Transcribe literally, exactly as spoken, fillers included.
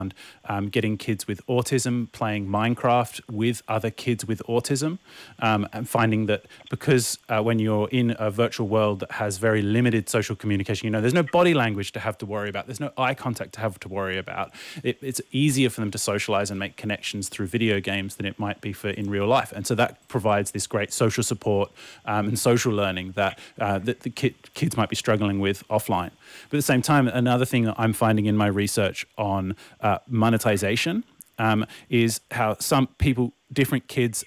um, getting kids with autism playing Minecraft with other kids with autism, um, and finding that because uh, when you're in a virtual world that has very limited social communication, you know, there's no body language to have to worry about, there's no eye contact to have to worry about. It, it's easier for them to socialize and make connections through video games than it might be for in real life. And so that provides this great social support um, and social learning that, uh, that the ki- kids might be struggling with offline. But at the same time, another thing that I'm finding in my research on uh, monetization um, is how some people, different kids